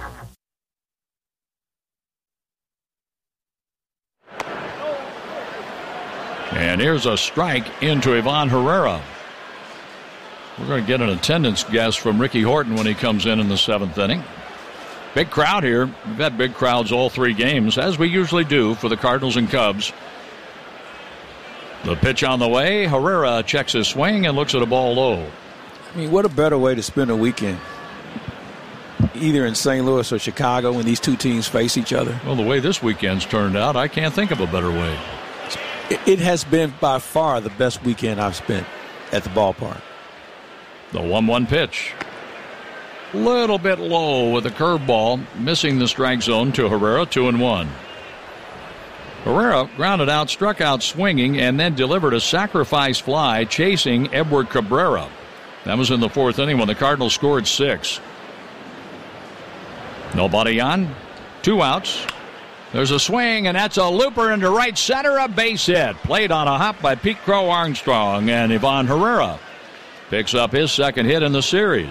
And here's a strike into Ivan Herrera. We're going to get an attendance guess from Ricky Horton when he comes in in the seventh inning. Big crowd here. We've had big crowds all three games, as we usually do for the Cardinals and Cubs. The pitch on the way. Herrera checks his swing and looks at a ball low. I mean, what a better way to spend a weekend, either in Saint Louis or Chicago, when these two teams face each other. Well, the way this weekend's turned out, I can't think of a better way. It has been by far the best weekend I've spent at the ballpark. The one one pitch. Little bit low with a curveball, missing the strike zone to Herrera, two and one. Herrera grounded out, struck out swinging, and then delivered a sacrifice fly chasing Edward Cabrera. That was in the fourth inning when the Cardinals scored six. Nobody on, two outs. There's a swing, and that's a looper into right center, a base hit. Played on a hop by Pete Crow Armstrong, and Ivan Herrera picks up his second hit in the series.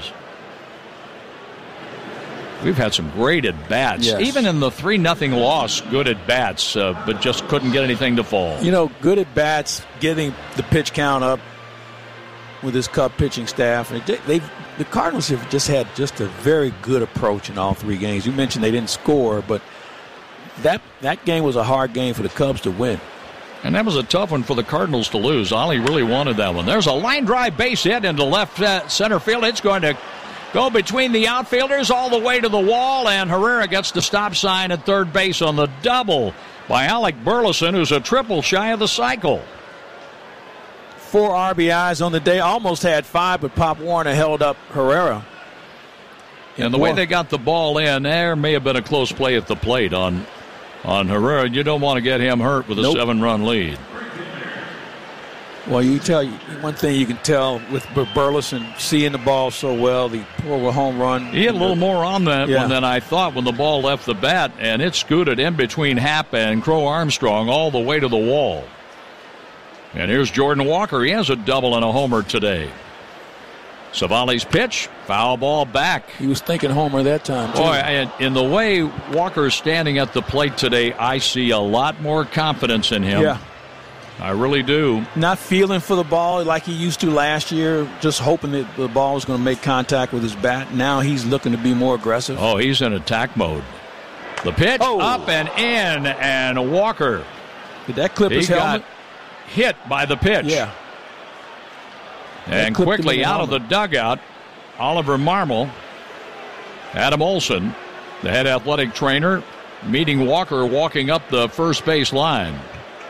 We've had some great at-bats. Yes. Even in the three nothing loss, good at-bats, uh, but just couldn't get anything to fall. You know, good at-bats, getting the pitch count up with this Cub pitching staff. And they, the Cardinals have just had just a very good approach in all three games. You mentioned they didn't score, but that that game was a hard game for the Cubs to win. And that was a tough one for the Cardinals to lose. Ollie really wanted that one. There's a line drive base hit into left uh, center field. It's going to go between the outfielders all the way to the wall, and Herrera gets the stop sign at third base on the double by Alec Burleson, who's a triple shy of the cycle. Four R B Is on the day. Almost had five, but Pop Warner held up Herrera. And the way they got the ball in, there may have been a close play at the plate on, on Herrera. You don't want to get him hurt with a Nope. seven-run lead. Well, you tell you one thing you can tell with Burleson seeing the ball so well, the poor home run. He had a little more on that Yeah. one than I thought when the ball left the bat, and it scooted in between Happ and Crow Armstrong all the way to the wall. And here's Jordan Walker. He has a double and a homer today. Savali's pitch, foul ball back. He was thinking homer that time, too. Boy, and in the way Walker's standing at the plate today, I see a lot more confidence in him. Yeah. I really do. Not feeling for the ball like he used to last year, just hoping that the ball was going to make contact with his bat. Now he's looking to be more aggressive. Oh, he's in attack mode. The pitch Oh. up and in, and Walker. Did that clip he his got helmet? hit by the pitch. Yeah. And clipped him in quickly the out of the helmet. dugout, Oliver Marmol, Adam Olson, the head athletic trainer, meeting Walker walking up the first base line.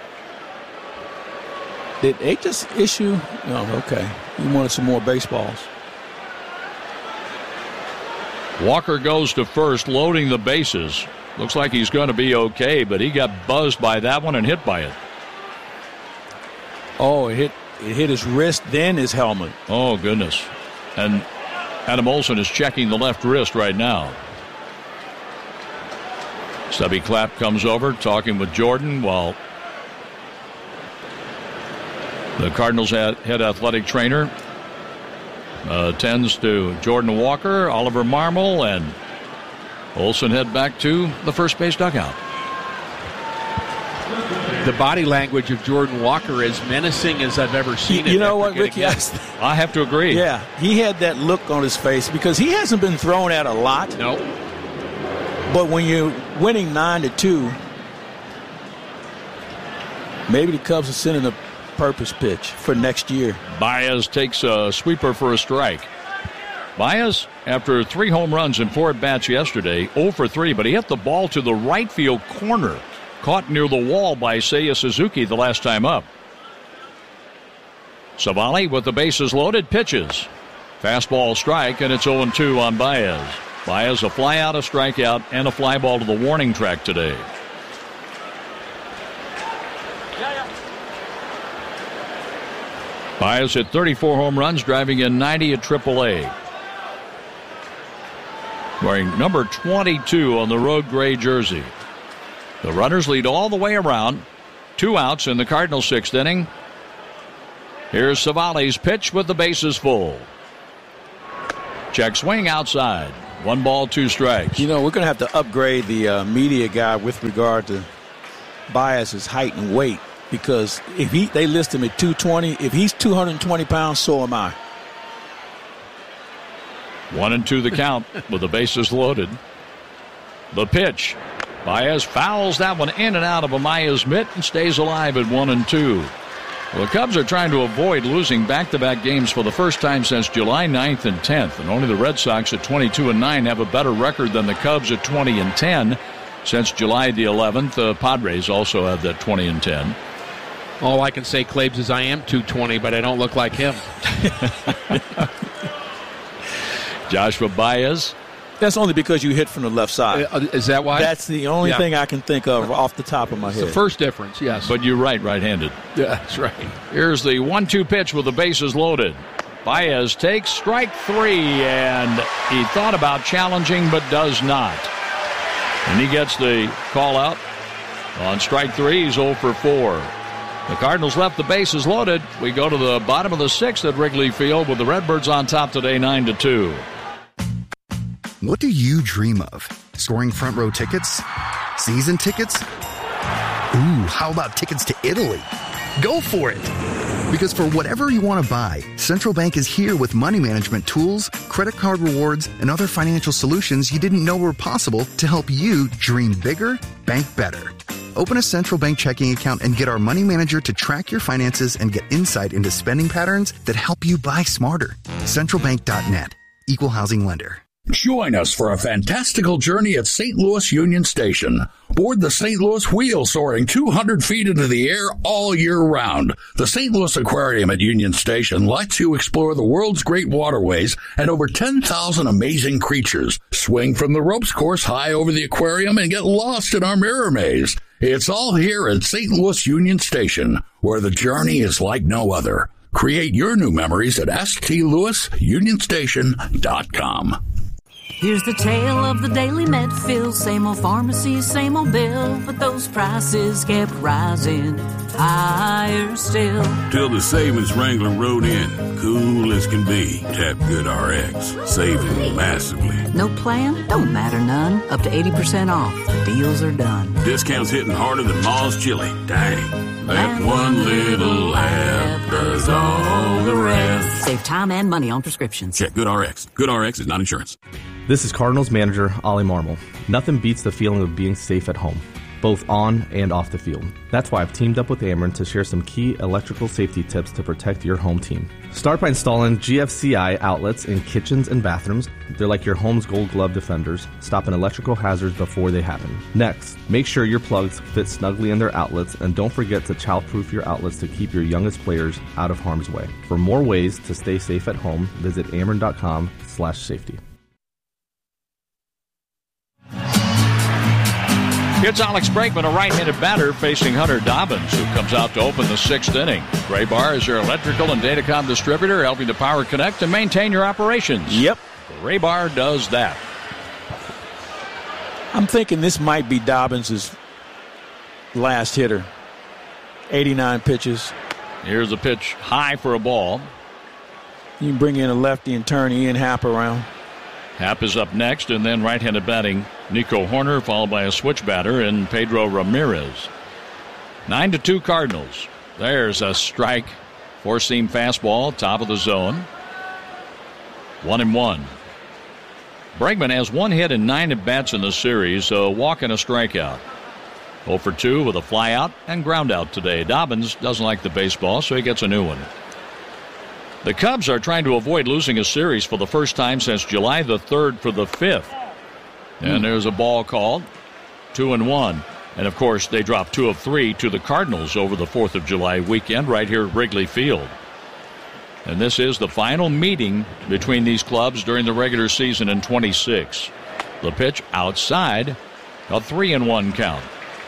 Did they just issue? Oh, okay. You wanted some more baseballs. Walker goes to first, loading the bases. Looks like he's going to be okay, but he got buzzed by that one and hit by it. Oh, it hit it hit his wrist, then his helmet. Oh, goodness. And Adam Olson is checking the left wrist right now. Stubby Clapp comes over, talking with Jordan while the Cardinals head athletic trainer uh, tends to Jordan Walker, Oliver Marmol, and Olson head back to the first base dugout. The body language of Jordan Walker is menacing as I've ever seen You, it. you know after what, getting Ricky? hit. I have to agree. Yeah, he had that look on his face because he hasn't been thrown at a lot. No. But when you're winning nine to two, maybe the Cubs are sending a purpose pitch for next year. Baez takes a sweeper for a strike. Baez, after three home runs and four at-bats yesterday, oh for three, but he hit the ball to the right field corner, caught near the wall by Seiya Suzuki the last time up. Savali with the bases loaded, pitches. Fastball strike, and it's oh and two on Baez. Baez a fly out, a strikeout, and a fly ball to the warning track today. Baez hit thirty-four home runs, driving in ninety at triple A. Wearing number twenty-two on the road gray jersey. The runners lead all the way around. Two outs in the Cardinals' sixth inning. Here's Savali's pitch with the bases full. Check swing outside. One ball, two strikes. You know, we're going to have to upgrade the uh, media guy with regard to Baez's height and weight, because if he they list him at two twenty, if he's two hundred twenty pounds, so am I. One and two the count with the bases loaded. The pitch. Baez fouls that one in and out of Amaya's mitt and stays alive at one and two. Well, the Cubs are trying to avoid losing back-to-back games for the first time since July ninth and tenth, and only the Red Sox at twenty-two and nine have a better record than the Cubs at twenty and ten since July the eleventh. The Padres also have that twenty and ten. All I can say, Claibs, is I am two twenty, but I don't look like him. Joshua Baez. That's only because you hit from the left side. Uh, is that why? That's the only yeah. thing I can think of off the top of my it's head. The first difference, yes. But you're right, right-handed. Yeah, that's right. Here's the one two pitch with the bases loaded. Baez takes strike three, and he thought about challenging but does not. And he gets the call out on strike three. He's oh for four. The Cardinals left the bases loaded. We go to the bottom of the sixth at Wrigley Field with the Redbirds on top today, nine to two. What do you dream of? Scoring front row tickets? Season tickets? Ooh, how about tickets to Italy? Go for it! Because for whatever you want to buy, Central Bank is here with money management tools, credit card rewards, and other financial solutions you didn't know were possible to help you dream bigger, bank better. Open a Central Bank checking account and get our money manager to track your finances and get insight into spending patterns that help you buy smarter. central bank dot net. Equal housing lender. Join us for a fantastical journey at Saint Louis Union Station. Board the Saint Louis Wheel soaring two hundred feet into the air all year round. The Saint Louis Aquarium at Union Station lets you explore the world's great waterways and over ten thousand amazing creatures. Swing from the ropes course high over the aquarium and get lost in our mirror maze. It's all here at Saint Louis Union Station, where the journey is like no other. Create your new memories at s t louis union station dot com. Here's the tale of the daily Medfield. Same old pharmacy, same old bill, but those prices kept rising higher still. Till the savings Wrangler rode in, cool as can be. Tap GoodRx, saving massively. No plan? Don't matter none. Up to eighty percent off. Deals are done. Discounts hitting harder than Ma's chili. Dang. That one little app does all the rest. Save time and money on prescriptions. Check GoodRx. GoodRx is not insurance. This is Cardinals manager Ollie Marmol. Nothing beats the feeling of being safe at home, both on and off the field. That's why I've teamed up with Ameren to share some key electrical safety tips to protect your home team. Start by installing G F C I outlets in kitchens and bathrooms. They're like your home's gold glove defenders, stopping electrical hazards before they happen. Next, make sure your plugs fit snugly in their outlets, and don't forget to childproof your outlets to keep your youngest players out of harm's way. For more ways to stay safe at home, visit ameren.com slash safety. It's Alex Bregman, a right-handed batter, facing Hunter Dobbins, who comes out to open the sixth inning. Graybar is your electrical and datacom distributor, helping to power connect and maintain your operations. Yep. Graybar does that. I'm thinking this might be Dobbins' last hitter. eighty-nine pitches. Here's a pitch high for a ball. You can bring in a lefty and turn Ian Happ around. Happ is up next, and then right-handed batting Nico Horner, followed by a switch batter in Pedro Ramirez. Nine to two Cardinals. There's a strike. Four-seam fastball, top of the zone. One and one. Bregman has one hit and nine at-bats in the series, a walk and a strikeout. oh for two with a flyout and ground out today. Dobbins doesn't like the baseball, so he gets a new one. The Cubs are trying to avoid losing a series for the first time since July the third for the fifth. And there's a ball called. Two and one. And, of course, they dropped two of three to the Cardinals over the fourth of July weekend right here at Wrigley Field. And this is the final meeting between these clubs during the regular season in twenty-six. The pitch outside, a three and one count.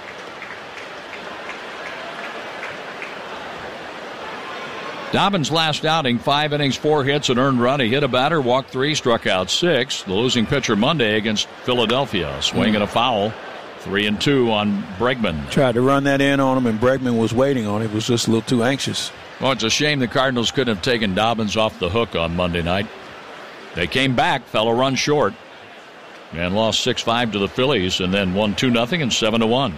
Dobbins' last outing, five innings, four hits, an earned run. He hit a batter, walked three, struck out six. The losing pitcher Monday against Philadelphia. A swing mm. and a foul. Three and two on Bregman. Tried to run that in on him, and Bregman was waiting on it. Was just a little too anxious. Well, it's a shame the Cardinals couldn't have taken Dobbins off the hook on Monday night. They came back, fell a run short, and lost six five to the Phillies, and then won two nothing and seven to one.